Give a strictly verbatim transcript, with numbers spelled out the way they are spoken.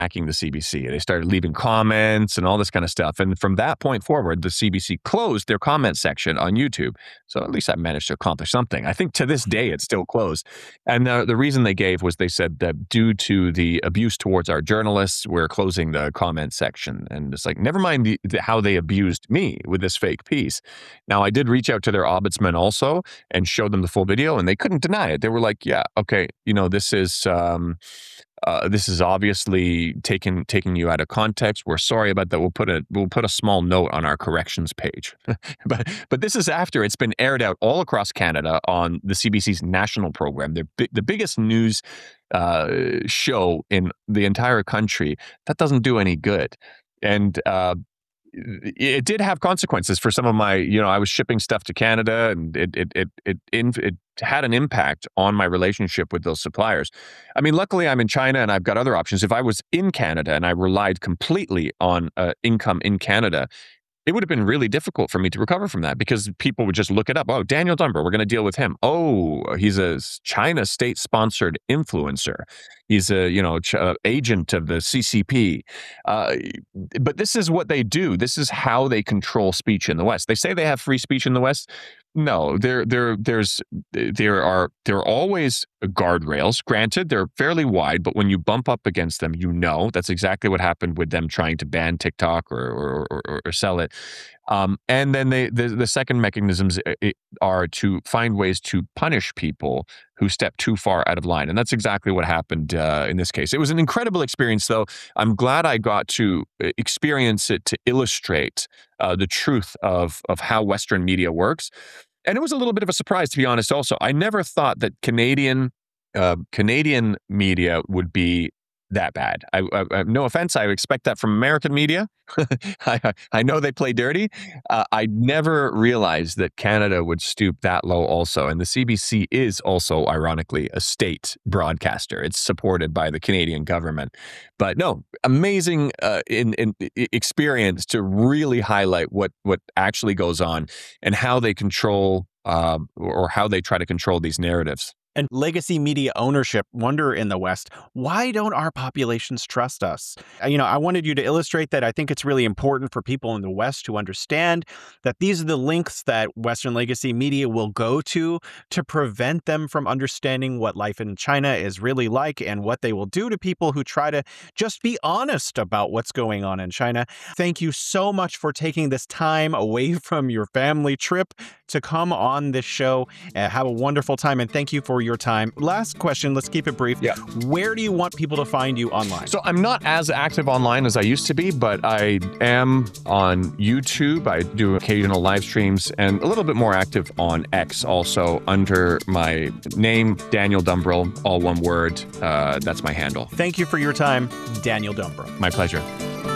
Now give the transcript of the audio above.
attacking the C B C. They started leaving comments and all this kind of stuff. And from that point forward, the C B C closed their comment section on YouTube. So at least I managed to accomplish something. I think to this day, it's still closed. And the, the reason they gave was they said that due to the abuse towards our journalists, we're closing the comment section. And it's like, never mind the, the, how they abused me with this fake piece. Now, I did reach out to their ombudsman also and showed them the full video, and they couldn't deny it. They were like, yeah, okay, you know, this is... Um, Uh, this is obviously taking taking you out of context. We're sorry about that. We'll put a we'll put a small note on our corrections page. but but this is after it's been aired out all across Canada on the C B C's national program, the the biggest news uh, show in the entire country. That doesn't do any good, and. Uh, It did have consequences for some of my, you know, I was shipping stuff to Canada, and it it it it, it had an impact on my relationship with those suppliers. I mean, luckily I'm in China and I've got other options. If I was in Canada and I relied completely on uh, income in Canada, it would have been really difficult for me to recover from that, because people would just look it up. Oh, Daniel Dumbrell, we're going to deal with him. Oh, he's a China state-sponsored influencer. He's a, you know, ch- uh, agent of the C C P. Uh, but this is what they do. This is how they control speech in the West. They say they have free speech in the West. No, there, there, there's, there are, there are always guardrails. Granted, they're fairly wide, but when you bump up against them, you know that's exactly what happened with them trying to ban TikTok or or, or, or sell it. Um, and then they, the the second mechanisms are to find ways to punish people who step too far out of line, and that's exactly what happened uh, in this case. It was an incredible experience, though. I'm glad I got to experience it to illustrate uh, the truth of of how Western media works. And it was a little bit of a surprise, to be honest. Also, I never thought that Canadian uh, Canadian media would be that bad. I, I, I no offense, I expect that from American media. I, I know they play dirty. Uh, I never realized that Canada would stoop that low also. And the C B C is also, ironically, a state broadcaster. It's supported by the Canadian government. But no, amazing uh, in, in experience to really highlight what, what actually goes on and how they control uh, or how they try to control these narratives. And legacy media ownership, wonder in the West, why don't our populations trust us? You know, I wanted you to illustrate that. I think it's really important for people in the West to understand that these are the links that Western legacy media will go to to prevent them from understanding what life in China is really like and what they will do to people who try to just be honest about what's going on in China. Thank you so much for taking this time away from your family trip to come on this show. Uh, have a wonderful time, and thank you for your time. Last question, let's keep it brief. Yeah. Where do you want people to find you online? So I'm not as active online as I used to be, but I am on YouTube. I do occasional live streams, and a little bit more active on X also under my name, Daniel Dumbrell, all one word. Uh, that's my handle. Thank you for your time, Daniel Dumbrell. My pleasure.